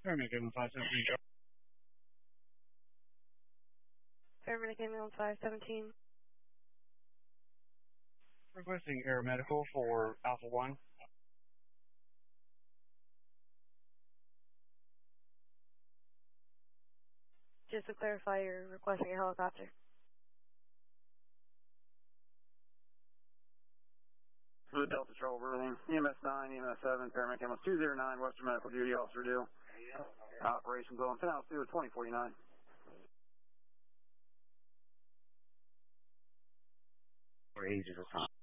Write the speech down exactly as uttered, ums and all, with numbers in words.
Paramedic one five seventeen. Paramedic ambulance five seventeen. Requesting aeromedical for Alpha one. Just to clarify, you're requesting a helicopter. Blue Delta Patrol, Burling, E M S nine, E M S seven, Paramedic ambulance two zero nine, Western Medical Duty Officer due. Operations on ten altitude twenty forty-nine. For ages of time.